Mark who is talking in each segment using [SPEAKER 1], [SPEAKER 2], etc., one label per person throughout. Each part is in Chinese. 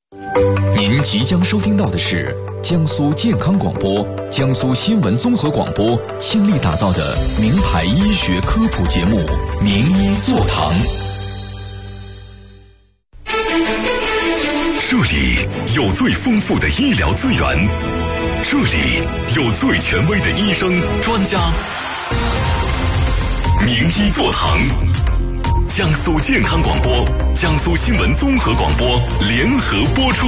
[SPEAKER 1] 您即将收听到的是江苏健康广播、江苏新闻综合广播倾力打造的名牌医学科普节目《名医座堂》。
[SPEAKER 2] 这里有最丰富的医疗资源，这里有最权威的医生专家。名医座堂，江苏健康广播、江苏新闻综合广播联合播出。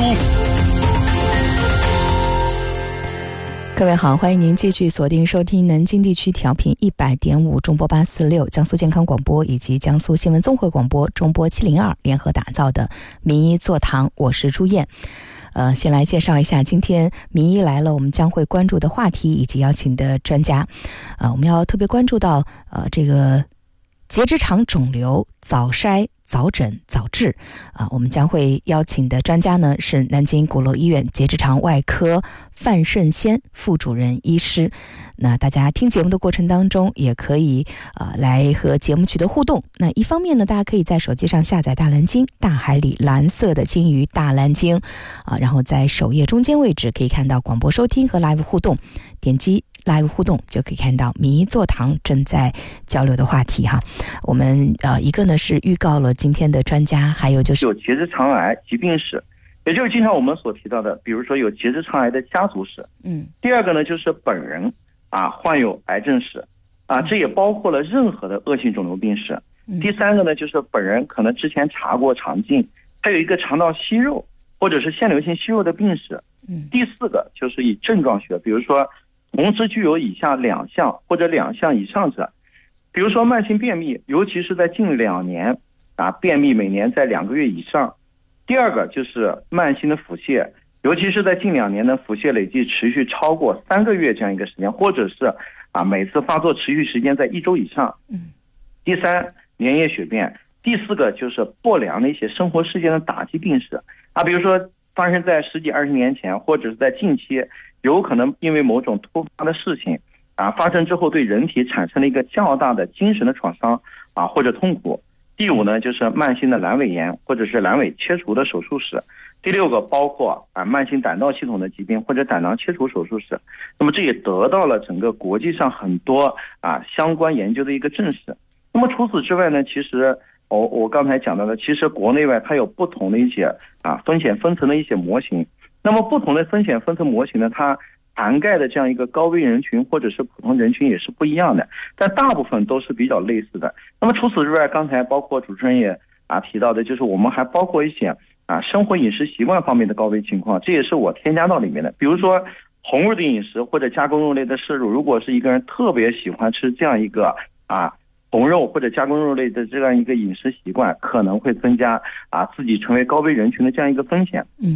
[SPEAKER 3] 各位好，欢迎您继续锁定收听南京地区调频100.5中波846江苏健康广播以及江苏新闻综合广播中波702联合打造的名医座堂，我是朱燕。先来介绍一下今天名医来了我们将会关注的话题以及邀请的专家。我们要特别关注到这个结直肠肿瘤早筛、早诊、早治我们将会邀请的专家呢是南京鼓楼医院结直肠外科范胜先副主任医师。那大家听节目的过程当中也可以来和节目取得互动。那一方面呢，大家可以在手机上下载大蓝鲸，大海里蓝色的鲸鱼大蓝鲸然后在首页中间位置可以看到广播收听和 live 互动，点击 live 互动就可以看到名医座堂正在交流的话题哈。我们一个呢是预告了今天的专家，还有就是
[SPEAKER 4] 有结直肠癌疾病史，也就是经常我们所提到的，比如说有结直肠癌的家族史。第二个呢就是本人患有癌症史这也包括了任何的恶性肿瘤病史。第三个呢就是本人可能之前查过肠镜，还有一个肠道息肉或者是腺瘤性息肉的病史。第四个就是以症状学，比如说同时具有以下2项或者2项以上者，比如说慢性便秘，尤其是在近2年便秘每年在2个月以上。第二个就是慢性的腹泻，尤其是在近2年的腹泻累计持续超过3个月这样一个时间，或者是每次发作持续时间在1周以上。第三，粘液血便。第四个就是不良的一些生活事件的打击病史比如说发生在10几20年前，或者是在近期，有可能因为某种突发的事情发生之后对人体产生了一个较大的精神的创伤或者痛苦。第5呢就是慢性的阑尾炎或者是阑尾切除的手术史。第6个包括慢性胆道系统的疾病或者胆囊切除手术史。那么这也得到了整个国际上很多相关研究的一个证实。那么除此之外呢，其实我刚才讲到的，其实国内外它有不同的一些风险分层的一些模型。那么不同的风险分层模型呢，它涵盖的这样一个高危人群或者是普通人群也是不一样的，但大部分都是比较类似的。那么除此之外，刚才包括主持人也提到的，就是我们还包括一些生活饮食习惯方面的高危情况，这也是我添加到里面的。比如说红肉的饮食或者加工肉类的摄入，如果是一个人特别喜欢吃这样一个红肉或者加工肉类的这样一个饮食习惯，可能会增加自己成为高危人群的这样一个风险。